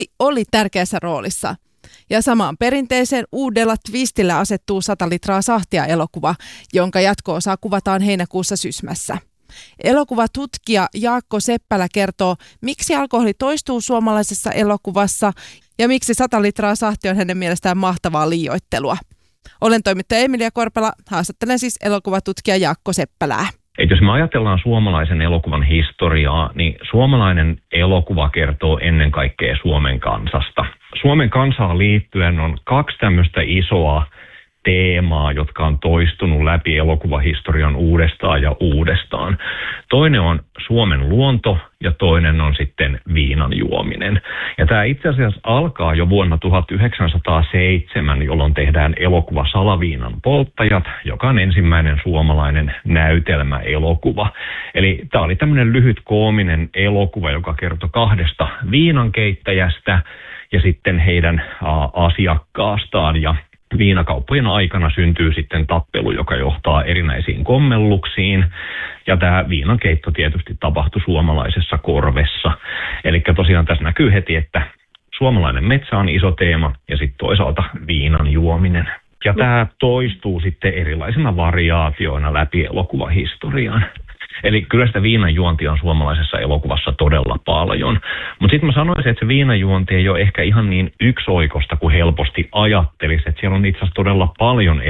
oli tärkeässä roolissa. Ja samaan perinteiseen uudella twistillä asettuu 100 litraa sahtia -elokuva, jonka jatko-osaa kuvataan heinäkuussa Sysmässä. Elokuvatutkija Jaakko Seppälä kertoo, miksi alkoholi toistuu suomalaisessa elokuvassa ja miksi 100 litraa sahtia on hänen mielestään mahtavaa liioittelua. Olen toimittaja Emilia Korpela, haastattelen siis elokuvatutkija Jaakko Seppälää. Jos me ajatellaan suomalaisen elokuvan historiaa, niin suomalainen elokuva kertoo ennen kaikkea Suomen kansasta. Suomen kansaan liittyen on 2 tämmöistä isoa teemaa, jotka on toistunut läpi elokuvahistorian uudestaan ja uudestaan. Toinen on Suomen luonto ja toinen on sitten viinan juominen. Ja tämä itse asiassa alkaa jo vuonna 1907, jolloin tehdään elokuva Salaviinan polttajat, joka on ensimmäinen suomalainen näytelmäelokuva. Eli tämä oli tämmöinen lyhyt koominen elokuva, joka kertoi 2 viinankeittäjästä ja sitten heidän asiakkaastaan. Ja viinakauppojen aikana syntyy sitten tappelu, joka johtaa erinäisiin kommelluksiin. Ja tämä viinankeitto tietysti tapahtui suomalaisessa korvessa. Eli tosiaan tässä näkyy heti, että suomalainen metsä on iso teema ja sitten toisaalta viinan juominen. Ja tämä toistuu sitten erilaisina variaatioina läpi elokuvahistoriaan. Eli kyllä sitä viinanjuontia on suomalaisessa elokuvassa todella paljon. Mutta sitten mä sanoisin, että se viinanjuonti ei ole ehkä ihan niin yksioikosta kuin helposti ajattelisi. Että siellä on itse asiassa todella paljon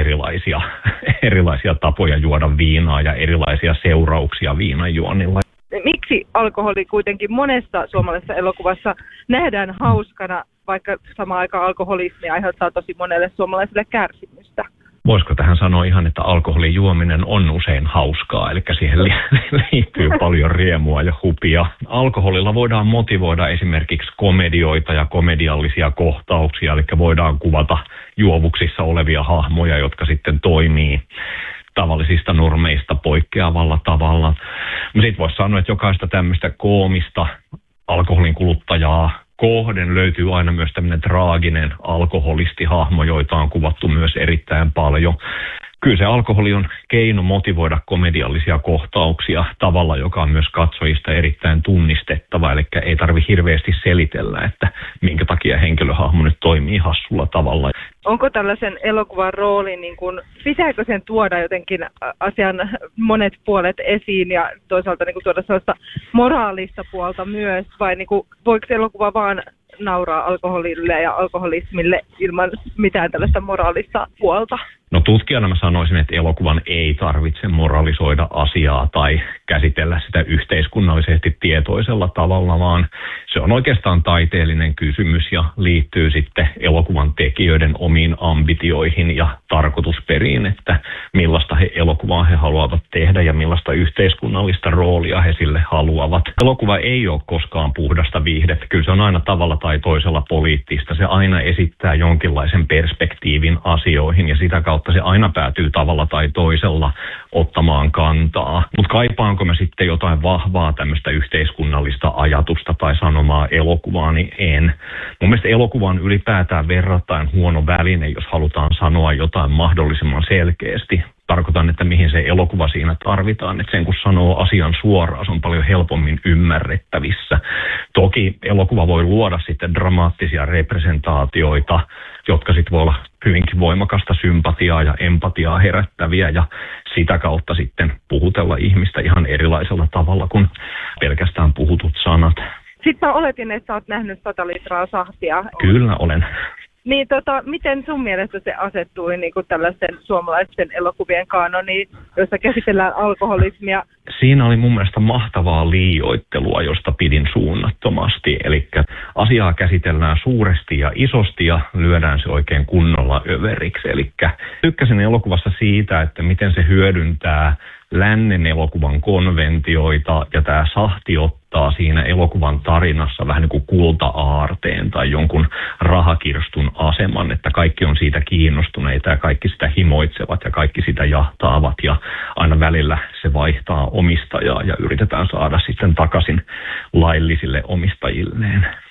erilaisia tapoja juoda viinaa ja erilaisia seurauksia viinanjuonnilla. Miksi alkoholi kuitenkin monessa suomalaisessa elokuvassa nähdään hauskana, vaikka samaan aikaan alkoholismi aiheuttaa tosi monelle suomalaiselle kärsimystä? Voisiko tähän sanoa ihan, että alkoholin juominen on usein hauskaa, eli siihen liittyy paljon riemua ja hupia. Alkoholilla voidaan motivoida esimerkiksi komedioita ja komediallisia kohtauksia, eli voidaan kuvata juovuksissa olevia hahmoja, jotka sitten toimii tavallisista normeista poikkeavalla tavalla. Sitten voisi sanoa, että jokaista tämmöistä koomista alkoholin kuluttajaa kohden löytyy aina myös tämmöinen traaginen alkoholistihahmo, joita on kuvattu myös erittäin paljon. Kyllä se alkoholi on keino motivoida komediallisia kohtauksia tavalla, joka on myös katsojista erittäin tunnistettava. Eli ei tarvitse hirveästi selitellä, että minkä takia henkilöhahmo nyt toimii hassulla tavalla. Onko tällaisen elokuvan rooli, pitääkö sen tuoda jotenkin asian monet puolet esiin ja toisaalta tuoda sellaista moraalista puolta myös, vai voiko elokuva vaan nauraa alkoholille ja alkoholismille ilman mitään tällaista moraalista puolta? No tutkijana mä sanoisin, että elokuvan ei tarvitse moralisoida asiaa tai käsitellä sitä yhteiskunnallisesti tietoisella tavalla, vaan se on oikeastaan taiteellinen kysymys ja liittyy sitten elokuvan tekijöiden omiin ambitioihin ja tarkoitusperiin, että millaista elokuvaa he haluavat tehdä ja millaista yhteiskunnallista roolia he sille haluavat. Elokuva ei ole koskaan puhdasta viihdettä, kyllä se on aina tavalla tai toisella poliittista. Se aina esittää jonkinlaisen perspektiivin asioihin ja sitä kautta se aina päätyy tavalla tai toisella ottamaan kantaa. Mutta kaipaanko mä sitten jotain vahvaa tämmöistä yhteiskunnallista ajatusta tai sanomaa elokuvaa, niin en. Mun mielestä elokuva on ylipäätään verrattain huono väline, jos halutaan sanoa jotain mahdollisimman selkeästi. Tarkoitan, että mihin se elokuva siinä tarvitaan. Että sen kun sanoo asian suoraan, se on paljon helpommin ymmärrettävissä. Toki elokuva voi luoda sitten dramaattisia representaatioita, jotka sitten voi olla hyvinkin voimakasta sympatiaa ja empatiaa herättäviä ja sitä kautta sitten puhutella ihmistä ihan erilaisella tavalla kuin pelkästään puhutut sanat. Sitten mä oletin, että sä oot nähnyt 100 litraa sahtia. Kyllä olen. Niin miten sun mielestä se asettui tällaisten suomalaisten elokuvien kaanoniin, jossa käsitellään alkoholismia? Siinä oli mun mielestä mahtavaa liioittelua, josta pidin suunnattomasti. Eli asiaa käsitellään suuresti ja isosti ja lyödään se oikein kunnolla överiksi. Eli tykkäsin elokuvassa siitä, että miten se hyödyntää lännen elokuvan konventioita ja tämä sahti ottaa siinä elokuvan tarinassa vähän niin kuin kulta-aarteen tai jonkun rahakirstun aseman, että kaikki on siitä kiinnostuneita ja kaikki sitä himoitsevat ja kaikki sitä jahtaavat ja aina välillä se vaihtaa omistajaa ja yritetään saada sitten takaisin laillisille omistajilleen.